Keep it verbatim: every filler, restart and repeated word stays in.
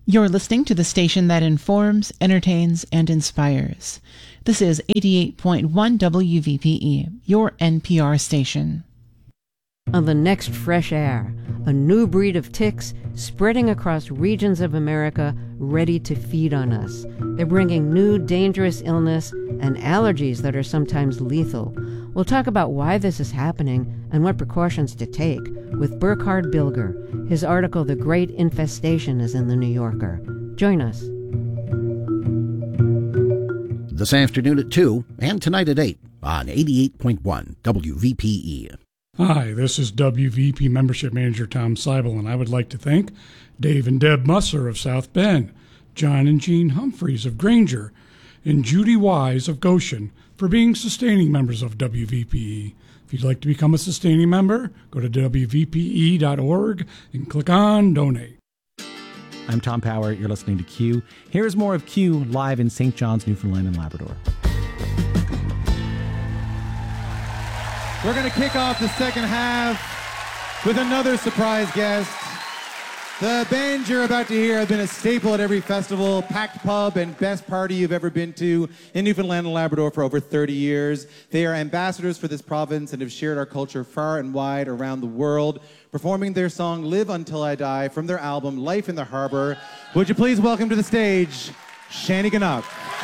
You're listening to the station that informs, entertains, and inspires. This is eighty-eight point one W V P E, your N P R station. On the next Fresh Air, a new breed of ticks spreading across regions of America ready to feed on us. They're bringing new dangerous illness and allergies that are sometimes lethal. We'll talk about why this is happening and what precautions to take with Burkhard Bilger. His article, The Great Infestation, is in The New Yorker. Join us. This afternoon at two and tonight at eight on eighty-eight point one W V P E. Hi, this is W V P Membership Manager Tom Seibel, and I would like to thank Dave and Deb Musser of South Bend, John and Jean Humphreys of Granger, and Judy Wise of Goshen for being sustaining members of W V P E. If you'd like to become a sustaining member, go to W V P E dot org and click on Donate. I'm Tom Power. You're listening to Q. Here's more of Q live in Saint John's, Newfoundland and Labrador. We're going to kick off the second half with another surprise guest. The band you're about to hear have been a staple at every festival, packed pub, and best party you've ever been to in Newfoundland and Labrador for over thirty years. They are ambassadors for this province and have shared our culture far and wide around the world, performing their song Live Until I Die from their album Life in the Harbor. Would you please welcome to the stage, Shani Ganuk.